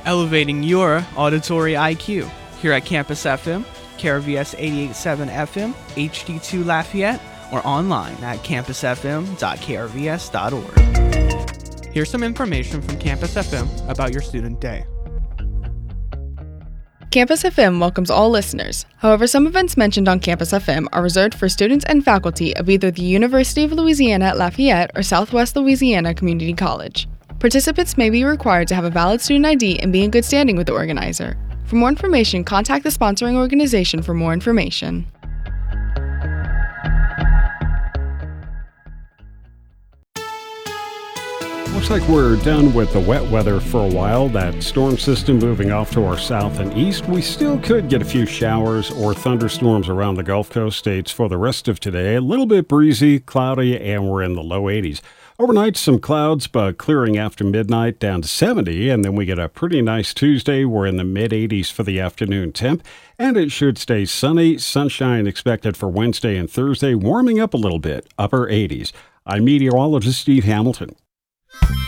elevating your auditory IQ. Here at Campus FM, KRVS 88.7 FM, HD2 Lafayette, or online at campusfm.krvs.org. Here's some information from Campus FM about your student day. Campus FM welcomes all listeners. However, some events mentioned on Campus FM are reserved for students and faculty of either the University of Louisiana at Lafayette or Southwest Louisiana Community College. Participants may be required to have a valid student ID and be in good standing with the organizer. For more information, contact the sponsoring organization for more information. Looks like we're done with the wet weather for a while. That storm system moving off to our south and east. We still could get a few showers or thunderstorms around the Gulf Coast states for the rest of today. A little bit breezy, cloudy, and we're in the low 80s. Overnight, some clouds, but clearing after midnight down to 70, and then we get a pretty nice Tuesday. We're in the mid-80s for the afternoon temp, and it should stay sunny. Sunshine expected for Wednesday and Thursday, warming up a little bit, upper 80s. I'm meteorologist Steve Hamilton.